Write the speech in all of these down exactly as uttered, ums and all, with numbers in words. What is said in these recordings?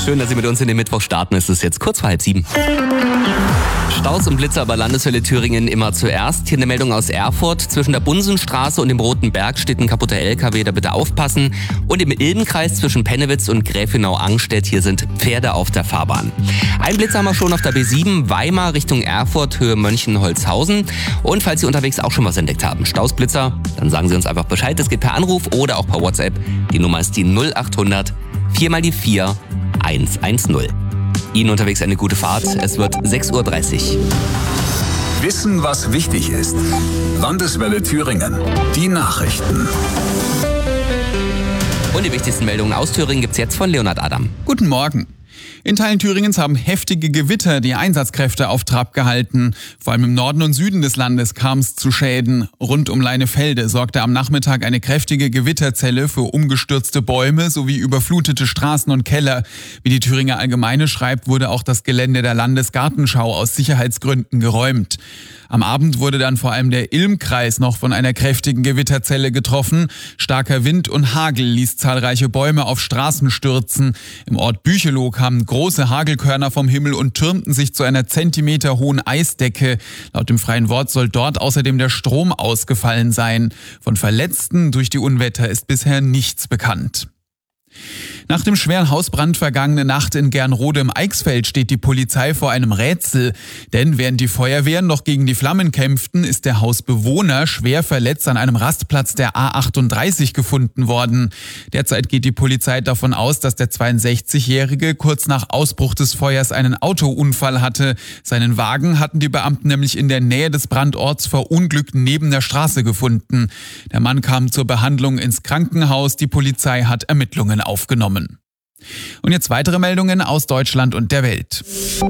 Schön, dass Sie mit uns in den Mittwoch starten. Es ist jetzt kurz vor halb sieben. Staus und Blitzer bei Landeswelle Thüringen immer zuerst. Hier eine Meldung aus Erfurt. Zwischen der Bunsenstraße und dem Roten Berg steht ein kaputter L K W, da bitte aufpassen. Und im Ilbenkreis zwischen Pennewitz und Gräfenau-Angstedt, hier sind Pferde auf der Fahrbahn. Ein Blitzer haben wir schon auf der B sieben, Weimar Richtung Erfurt, Höhe Mönchenholzhausen. Und falls Sie unterwegs auch schon was entdeckt haben, Stausblitzer, dann sagen Sie uns einfach Bescheid. Das geht per Anruf oder auch per WhatsApp. Die Nummer ist die null acht hundert vier mal die vier eins eins null. Ihnen unterwegs eine gute Fahrt. Es wird sechs Uhr dreißig. Wissen, was wichtig ist. Landeswelle Thüringen. Die Nachrichten. Und die wichtigsten Meldungen aus Thüringen gibt's jetzt von Leonhard Adam. Guten Morgen. In Teilen Thüringens haben heftige Gewitter die Einsatzkräfte auf Trab gehalten. Vor allem im Norden und Süden des Landes kam es zu Schäden. Rund um Leinefelde sorgte am Nachmittag eine kräftige Gewitterzelle für umgestürzte Bäume sowie überflutete Straßen und Keller. Wie die Thüringer Allgemeine schreibt, wurde auch das Gelände der Landesgartenschau aus Sicherheitsgründen geräumt. Am Abend wurde dann vor allem der Ilmkreis noch von einer kräftigen Gewitterzelle getroffen. Starker Wind und Hagel ließ zahlreiche Bäume auf Straßen stürzen. Im Ort Büchelow kamen große Hagelkörner vom Himmel und türmten sich zu einer zentimeterhohen Eisdecke. Laut dem Freien Wort soll dort außerdem der Strom ausgefallen sein. Von Verletzten durch die Unwetter ist bisher nichts bekannt. Nach dem schweren Hausbrand vergangene Nacht in Gernrode im Eichsfeld steht die Polizei vor einem Rätsel. Denn während die Feuerwehren noch gegen die Flammen kämpften, ist der Hausbewohner schwer verletzt an einem Rastplatz der A achtunddreißig gefunden worden. Derzeit geht die Polizei davon aus, dass der zweiundsechzigjährige kurz nach Ausbruch des Feuers einen Autounfall hatte. Seinen Wagen hatten die Beamten nämlich in der Nähe des Brandorts verunglückt neben der Straße gefunden. Der Mann kam zur Behandlung ins Krankenhaus. Die Polizei hat Ermittlungen aufgenommen. Und jetzt weitere Meldungen aus Deutschland und der Welt.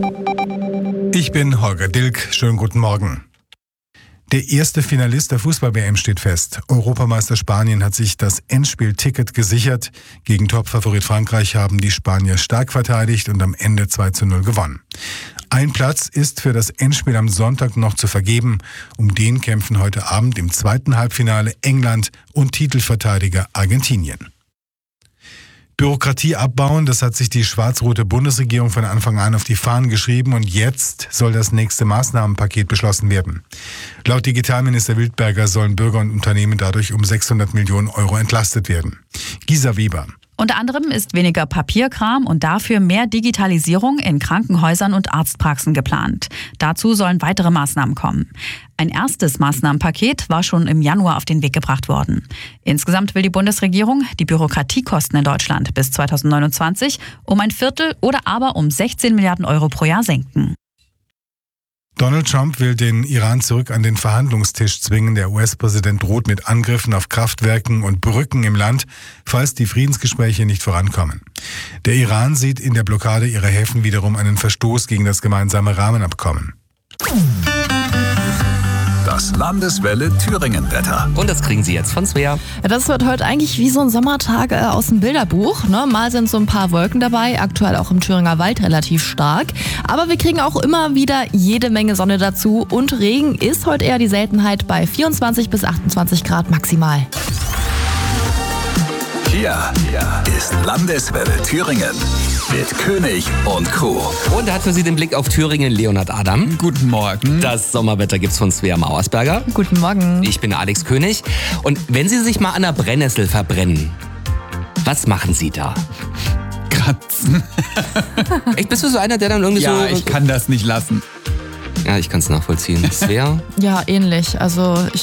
Ich bin Holger Dilk. Schönen guten Morgen. Der erste Finalist der Fußball-W M steht fest. Europameister Spanien hat sich das Endspielticket gesichert. Gegen Topfavorit Frankreich haben die Spanier stark verteidigt und am Ende zwei zu null gewonnen. Ein Platz ist für das Endspiel am Sonntag noch zu vergeben. Um den kämpfen heute Abend im zweiten Halbfinale England und Titelverteidiger Argentinien. Bürokratie abbauen, das hat sich die schwarz-rote Bundesregierung von Anfang an auf die Fahnen geschrieben und jetzt soll das nächste Maßnahmenpaket beschlossen werden. Laut Digitalminister Wildberger sollen Bürger und Unternehmen dadurch um sechshundert Millionen Euro entlastet werden. Gisa Weber. Unter anderem ist weniger Papierkram und dafür mehr Digitalisierung in Krankenhäusern und Arztpraxen geplant. Dazu sollen weitere Maßnahmen kommen. Ein erstes Maßnahmenpaket war schon im Januar auf den Weg gebracht worden. Insgesamt will die Bundesregierung die Bürokratiekosten in Deutschland bis zweitausendneunundzwanzig um ein Viertel oder aber um sechzehn Milliarden Euro pro Jahr senken. Donald Trump will den Iran zurück an den Verhandlungstisch zwingen. Der U S-Präsident droht mit Angriffen auf Kraftwerken und Brücken im Land, falls die Friedensgespräche nicht vorankommen. Der Iran sieht in der Blockade ihrer Häfen wiederum einen Verstoß gegen das gemeinsame Rahmenabkommen. Das Landeswelle Thüringen-Wetter. Und das kriegen Sie jetzt von Svea. Ja, das wird heute eigentlich wie so ein Sommertag äh, aus dem Bilderbuch. Ne? Mal sind so ein paar Wolken dabei, aktuell auch im Thüringer Wald relativ stark. Aber wir kriegen auch immer wieder jede Menge Sonne dazu. Und Regen ist heute eher die Seltenheit bei vierundzwanzig bis achtundzwanzig Grad maximal. Hier ist Landeswelle Thüringen mit König und Co. Und er hat für Sie den Blick auf Thüringen Leonhard Adam. Guten Morgen. Das Sommerwetter gibt's von Svea Mauersberger. Guten Morgen. Ich bin Alex König. Und wenn Sie sich mal an der Brennnessel verbrennen, was machen Sie da? Kratzen. Echt, bist du so einer, der dann irgendwie Ja, so... ich kann das nicht lassen. Ja, ich kann es nachvollziehen. Svea? Ja, ähnlich. Also ich